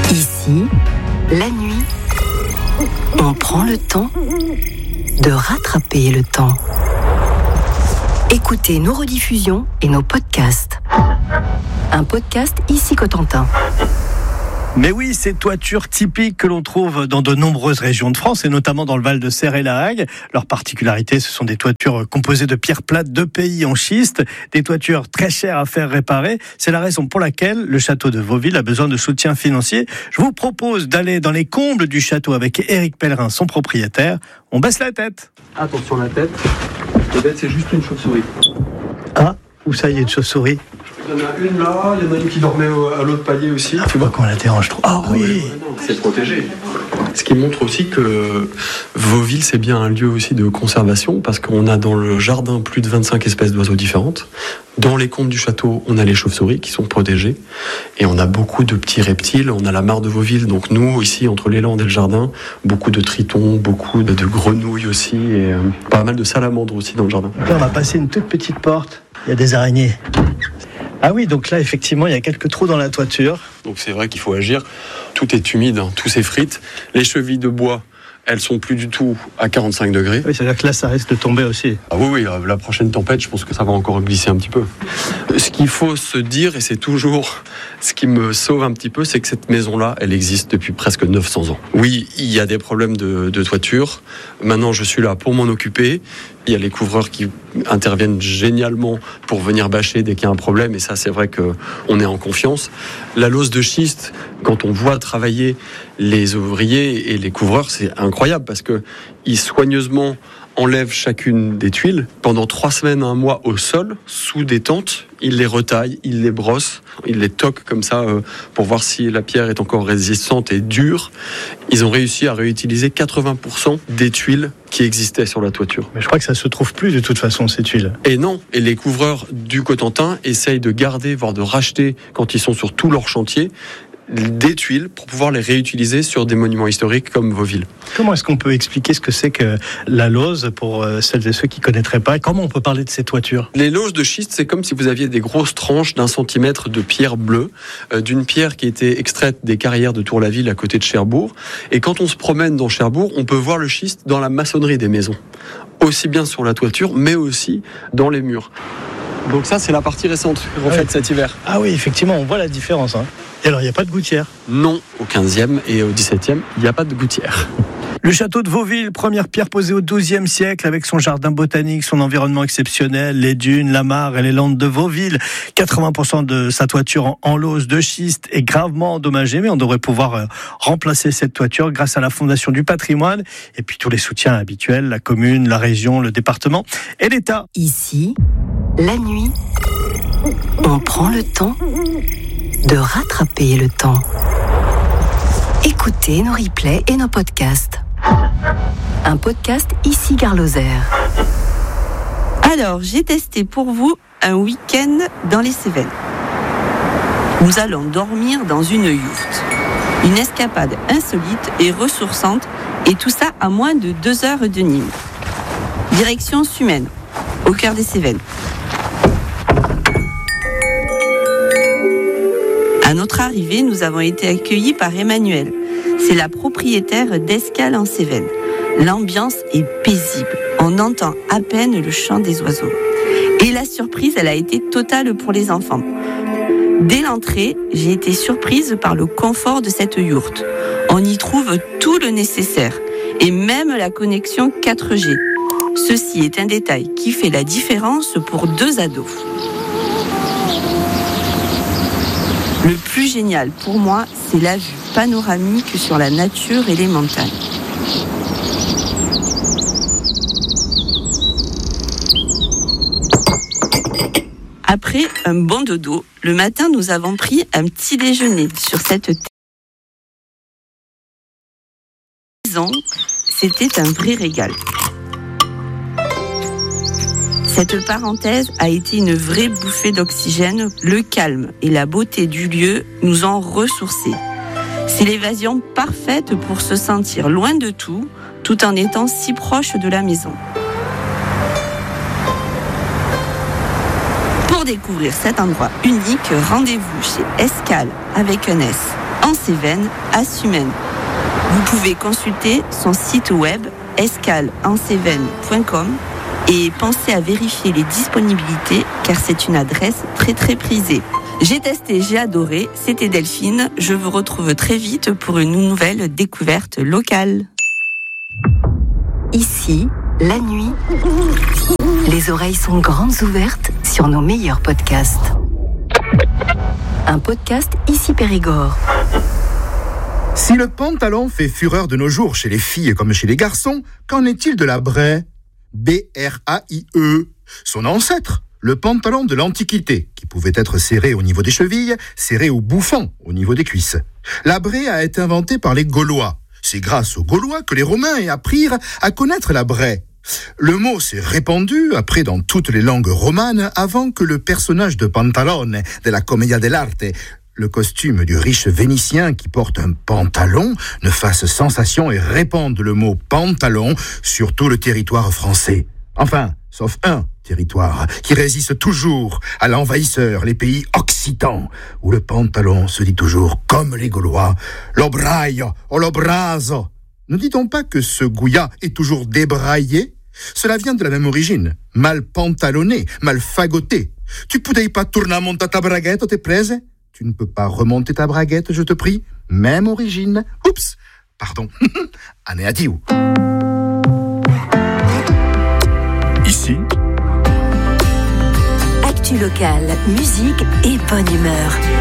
Ici, la nuit, on prend le temps de rattraper le temps. Écoutez nos rediffusions et nos podcasts. Un podcast Ici Cotentin. Mais oui, ces toitures typiques que l'on trouve dans de nombreuses régions de France, et notamment dans le Val-de-Serre et la Hague. Leur particularité, ce sont des toitures composées de pierres plates de pays en schiste, des toitures très chères à faire réparer. C'est la raison pour laquelle le château de Vauville a besoin de soutien financier. Je vous propose d'aller dans les combles du château avec Éric Pellerin, son propriétaire. On baisse la tête. Attention la tête. La tête, c'est juste une chauve-souris. Ah, où ça y est, une chauve-souris? Il y en a une là, il y en a une qui dormait à l'autre palier aussi. Ah, fais-moi qu'on la dérange trop. Ah oui, c'est protégé. Ce qui montre aussi que Vauville, c'est bien un lieu aussi de conservation, parce qu'on a dans le jardin plus de 25 espèces d'oiseaux différentes. Dans les combles du château, on a les chauves-souris qui sont protégées. Et on a beaucoup de petits reptiles. On a la mare de Vauville. Donc nous, ici, entre les Landes et le jardin, beaucoup de tritons, beaucoup de grenouilles aussi, et pas mal de salamandres aussi dans le jardin. Là, on va passer une toute petite porte. Il y a des araignées. Ah oui, donc là, effectivement, il y a quelques trous dans la toiture. Donc c'est vrai qu'il faut agir. Tout est humide, tout s'effrite. Les chevilles de bois, elles sont plus du tout à 45 degrés. Oui, c'est-à-dire que là, ça risque de tomber aussi. Ah oui, la prochaine tempête, je pense que ça va encore glisser un petit peu. Ce qu'il faut se dire, et c'est toujours ce qui me sauve un petit peu, c'est que cette maison-là, elle existe depuis presque 900 ans. Oui, il y a des problèmes de toiture. Maintenant, je suis là pour m'en occuper. Il y a les couvreurs qui interviennent génialement pour venir bâcher dès qu'il y a un problème, et ça, c'est vrai qu'on est en confiance. La lose de schiste, quand on voit travailler les ouvriers et les couvreurs, c'est incroyable, parce qu'ils soigneusement enlèvent chacune des tuiles pendant 3 semaines, 1 mois au sol, sous des tentes. Ils les retaillent, ils les brossent, ils les toquent comme ça pour voir si la pierre est encore résistante et dure. Ils ont réussi à réutiliser 80% des tuiles qui existaient sur la toiture. Mais je crois que ça se trouve plus de toute façon, ces tuiles. Et non, et les couvreurs du Cotentin essayent de garder, voire de racheter, quand ils sont sur tout leur chantier, des tuiles pour pouvoir les réutiliser sur des monuments historiques comme Vauville. Comment est-ce qu'on peut expliquer ce que c'est que la lose pour celles et ceux qui ne connaîtraient pas? Et comment on peut parler de ces toitures? Les loses de schiste, c'est comme si vous aviez des grosses tranches d'1 centimètre de pierre bleue, d'une pierre qui était extraite des carrières de Tour-la-Ville à côté de Cherbourg. Et quand on se promène dans Cherbourg, on peut voir le schiste dans la maçonnerie des maisons, aussi bien sur la toiture, mais aussi dans les murs. Donc ça, c'est la partie récente refaite cet hiver. Ah oui, effectivement, on voit la différence. Et alors, il n'y a pas de gouttière? Non, au 15e et au 17e, il n'y a pas de gouttière. Le château de Vauville, première pierre posée au XIIe siècle, avec son jardin botanique, son environnement exceptionnel, les dunes, la mare et les landes de Vauville. 80% de sa toiture en lose de schiste est gravement endommagée, mais on devrait pouvoir remplacer cette toiture grâce à la Fondation du patrimoine et puis tous les soutiens habituels, la commune, la région, le département et l'État. Ici, la nuit, on prend le temps de rattraper le temps. Écoutez nos replays et nos podcasts. Un podcast Ici Gare Lozère. Alors, j'ai testé pour vous un week-end dans les Cévennes. Nous allons dormir dans une yourte. Une escapade insolite et ressourçante, et tout ça à moins de 2 heures de Nîmes. Direction Sumène, au cœur des Cévennes. À notre arrivée, nous avons été accueillis par Emmanuel. C'est la propriétaire d'Escale en Cévennes. L'ambiance est paisible. On entend à peine le chant des oiseaux. Et la surprise, elle a été totale pour les enfants. Dès l'entrée, j'ai été surprise par le confort de cette yourte. On y trouve tout le nécessaire, et même la connexion 4G. Ceci est un détail qui fait la différence pour 2 ados. Le plus génial pour moi, c'est la vue panoramique sur la nature et les montagnes. Après un bon dodo, le matin, nous avons pris un petit déjeuner sur cette maison. C'était un vrai régal. Cette parenthèse a été une vraie bouffée d'oxygène. Le calme et la beauté du lieu nous ont ressourcés. C'est l'évasion parfaite pour se sentir loin de tout en étant si proche de la maison. Pour découvrir cet endroit unique, rendez-vous chez Escale avec un S. en Cévennes, à Sumène. Vous pouvez consulter son site web escaleencevennes.com et pensez à vérifier les disponibilités car c'est une adresse très très prisée. J'ai testé, j'ai adoré, c'était Delphine. Je vous retrouve très vite pour une nouvelle découverte locale. Ici, la nuit, les oreilles sont grandes ouvertes sur nos meilleurs podcasts. Un podcast Ici Périgord. Si le pantalon fait fureur de nos jours chez les filles comme chez les garçons, qu'en est-il de la braie ? B-R-A-I-E. Son ancêtre, le pantalon de l'Antiquité, qui pouvait être serré au niveau des chevilles, serré au bouffon au niveau des cuisses. La braie a été inventée par les Gaulois. C'est grâce aux Gaulois que les Romains apprirent à connaître la braie. Le mot s'est répandu après dans toutes les langues romanes avant que le personnage de Pantalone de la Commedia dell'arte, le costume du riche Vénitien qui porte un pantalon, ne fasse sensation et répande le mot pantalon sur tout le territoire français. Enfin, sauf un territoire qui résiste toujours à l'envahisseur, les pays occitans, où le pantalon se dit toujours, comme les Gaulois, l'obraio o l'obraso. Ne dit-on pas que ce gouillat est toujours débraillé ? Cela vient de la même origine, mal pantalonné, mal fagoté. Tu pouvais pas tourner monter ta braguette, t'es plaise ? Tu ne peux pas remonter ta braguette, je te prie. Même origine. Oups, pardon. Année à Dieu. Ici, Actu locale, musique et bonne humeur.